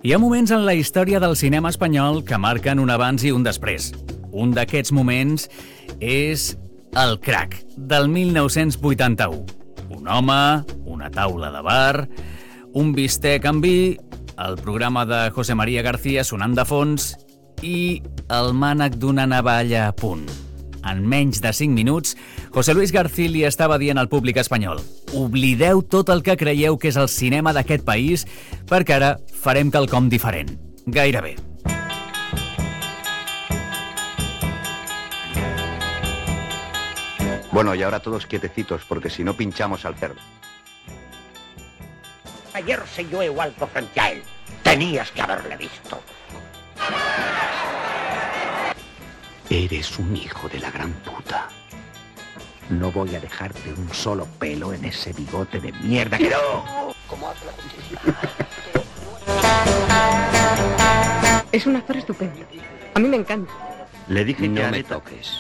Hi ha moments en la història del cinema espanyol que marquen un abans i un després. Un d'aquests moments és El Crac, del 1981. Un home, una taula de bar, un bistec amb vi, el programa de José María García sonant de fons i el mànec d'una navalla a punt. En menys de 5 minuts, José Luis García li estava dient al públic espanyol: oblideu tot el que creieu que és el cinema d'aquest país, perquè ara farem quelcom diferent. Gairebé. Bueno, y ahora todos quietecitos, porque si no pinchamos al cerdo. Ayer se yo algo frente a él. Tenías que haberle visto. Eres un hijo de la gran puta. No voy a dejarte un solo pelo en ese bigote de mierda que no. ¿Cómo hace la justicia? Es un actor estupendo. A mí me encanta. Le dije que No me toques.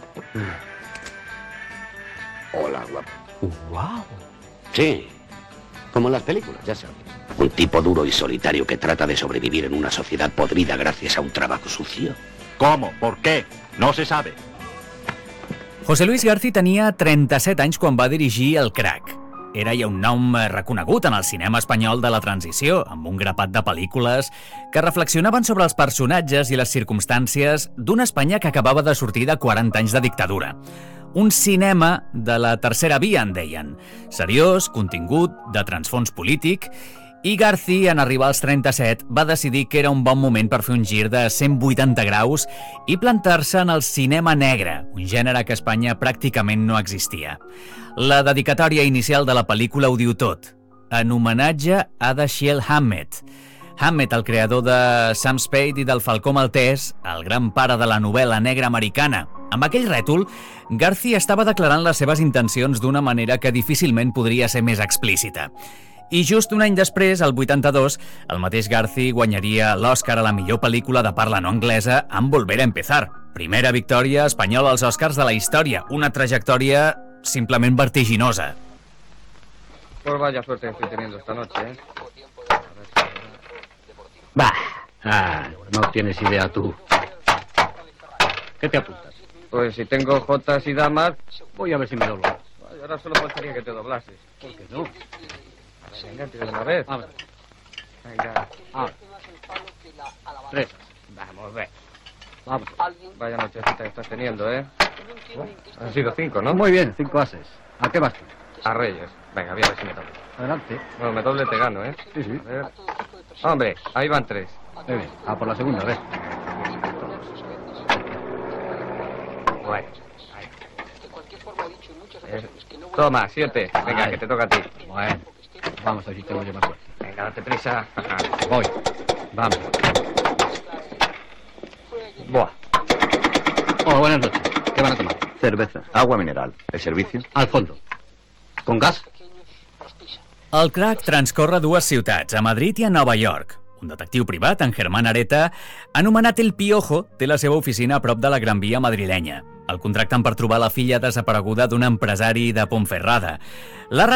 Hola, guapo. ¡Wow! Sí, como en las películas, ya sabes. Un tipo duro y solitario que trata de sobrevivir en una sociedad podrida gracias a un trabajo sucio. ¿Cómo? ¿Por qué? No se sabe. José Luis García tenia 37 anys quan va dirigir El Crac. Era ja un nom reconegut en el cinema espanyol de la transició, amb un grapat de pel·lícules que reflexionaven sobre els personatges i les circumstàncies d'una Espanya que acabava de sortir de 40 anys de dictadura. Un cinema de la tercera via, en deien. Seriós, contingut, de transfons polític. I García, en arribar als 37, va decidir que era un bon moment per fer un gir de 180 graus i plantar-se en el cinema negre, un gènere que a Espanya pràcticament no existia. La dedicatòria inicial de la pel·lícula ho diu tot. En homenatge a Dashiell Hammett. Hammett, el creador de Sam Spade i del Falcó Maltès, el gran pare de la novel·la negra americana. Amb aquell rètol, García estava declarant les seves intencions d'una manera que difícilment podria ser més explícita. I just un any després, el 82, el mateix García guanyaria l'Oscar a la millor pel·lícula de parla no anglesa amb Volver a empezar. Primera victòria espanyola als Oscars de la història, una trajectòria simplement vertiginosa. Pues vaya suerte estoy teniendo esta noche, ¿eh? Bah, no tienes idea tú. ¿Qué te apuntas? Pues si tengo jotas y damas, Voy a ver si me doblo. ay, ahora solo faltaría que te doblases. ¿Por qué no? Venga, tira de una vez. Abre, Venga, abre. 3. vamos, ve. Vamos. Vaya nochecita que estás teniendo, ¿eh? Han sido 5, ¿no? Muy bien, 5 ases. ¿A qué vas tú? A Reyes. Venga, voy a ver si me doble. Adelante. Bueno, me doble te gano, ¿eh? Sí, sí. A ver. Hombre, ahí van 3. Muy bien. A por la segunda, a ver. Bueno. Ahí. Toma, 7. Venga, Ay. que te toca a ti. Bueno, vamos a ver si tengo yo más suerte. Venga, date prisa. Voy. Vamos. Buah. Hola, buenas noches. ¿Qué van a tomar? Cerveza, agua mineral. ¿El servicio? Al fondo. ¿Con gas? El Crac transcorre 2 ciutats, a Madrid i a Nova York. Un detectiu privat, en Germán Areta, anomenat El Piojo, té la seva oficina a prop de la Gran Via madrilenya. El contracten per trobar la filla desapareguda d'un empresari de Ponferrada. La